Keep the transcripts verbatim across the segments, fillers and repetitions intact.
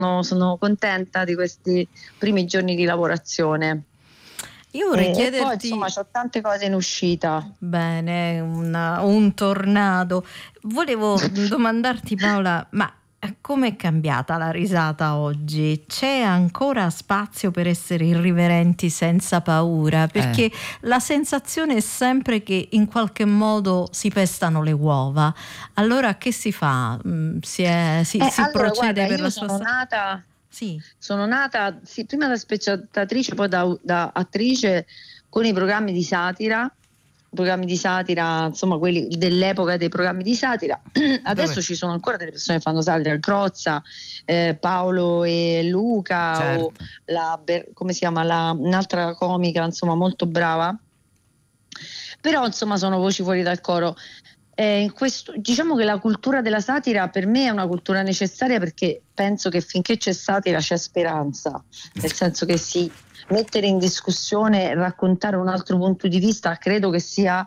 sono, sono contenta di questi primi giorni di lavorazione. Io vorrei e, chiederti... e poi insomma c'ho tante cose in uscita. Bene, una, un tornado. Volevo domandarti, Paola, ma com'è cambiata la risata oggi? C'è ancora spazio per essere irriverenti senza paura? Perché eh. la sensazione è sempre che in qualche modo si pestano le uova. Allora che si fa? Si, è, si, eh, si allora, procede guarda, per io la sono sua nata... Sì. Sono nata sì, prima da spettatrice, poi da, da attrice con i programmi di satira, programmi di satira, insomma quelli dell'epoca dei programmi di satira. Adesso Dove? ci sono ancora delle persone che fanno satira, il Crozza, eh, Paolo e Luca, certo. o la, come si chiama, la, un'altra comica, insomma molto brava. Però insomma sono voci fuori dal coro. Eh, in questo, diciamo che la cultura della satira per me è una cultura necessaria, perché penso che finché c'è satira c'è speranza, nel senso che sì, mettere in discussione, raccontare un altro punto di vista, credo che sia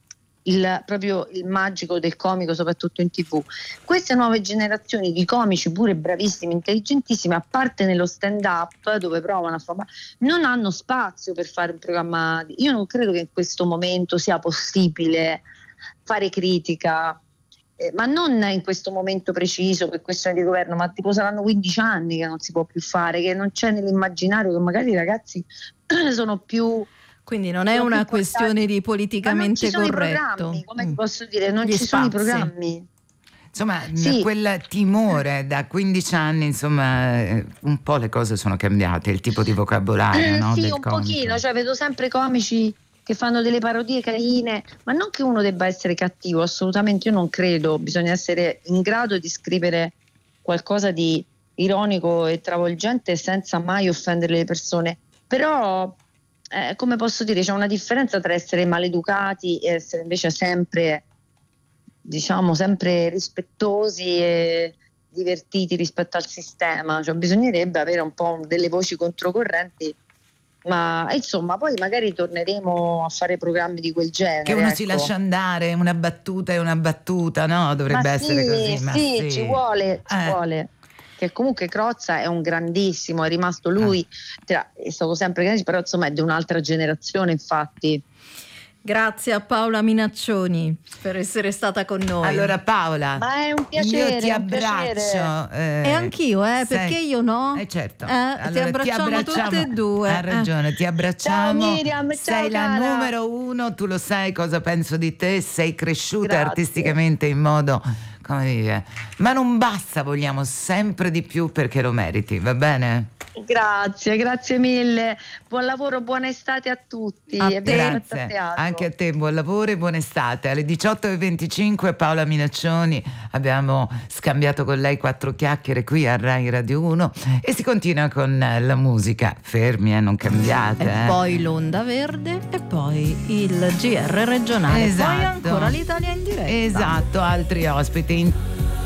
il, proprio il magico del comico, soprattutto in tivù. Queste nuove generazioni di comici, pure bravissimi, intelligentissimi, a parte nello stand up dove provano a fare, non hanno spazio per fare un programma. Io non credo che in questo momento sia possibile fare critica, eh, ma non in questo momento preciso per questione di governo, ma tipo saranno quindici anni che non si può più fare, che non c'è nell'immaginario, che magari i ragazzi sono più... Quindi non è una questione di politicamente corretto. Ma non ci sono i programmi, come ti posso dire, non Gli ci spazi. sono i programmi. Insomma, sì. quel timore da quindici anni, insomma, un po' le cose sono cambiate, il tipo di vocabolario, eh, no? Sì, del un comico. pochino, cioè vedo sempre comici che fanno delle parodie carine, ma non che uno debba essere cattivo, assolutamente io non credo, bisogna essere in grado di scrivere qualcosa di ironico e travolgente senza mai offendere le persone, però eh, come posso dire, c'è una differenza tra essere maleducati e essere invece sempre, diciamo, sempre rispettosi e divertiti rispetto al sistema, cioè bisognerebbe avere un po' delle voci controcorrenti. Ma insomma poi magari torneremo a fare programmi di quel genere, che uno ecco. si lascia andare, una battuta è una battuta, no? Dovrebbe ma essere sì, così, ma sì, sì, ci vuole, ci eh. vuole. Che comunque Crozza è un grandissimo, è rimasto lui, ah. è stato sempre grande, però insomma è di un'altra generazione, infatti. Grazie a Paola Minaccioni per essere stata con noi. Allora Paola, ma è un piacere, io ti abbraccio eh, e anch'io, eh, sei... perché io no? Eh certo, eh, allora, ti, abbracciamo ti abbracciamo tutte e due. Hai ragione, eh. ti abbracciamo. Ciao Miriam, ciao sei cara. la numero uno, tu lo sai cosa penso di te, sei cresciuta Grazie. artisticamente in modo, come dire, ma non basta, vogliamo sempre di più perché lo meriti, va bene? Grazie, grazie mille, buon lavoro, buona estate a tutti. A e te. Grazie, a anche a te, buon lavoro e buona estate. Alle diciotto e venticinque Paola Minaccioni, abbiamo scambiato con lei quattro chiacchiere qui a Rai Radio uno e si continua con la musica, fermi e eh, non cambiate. E eh. poi l'Onda Verde e poi il G R regionale, esatto. poi ancora l'Italia in diretta. Esatto, altri ospiti.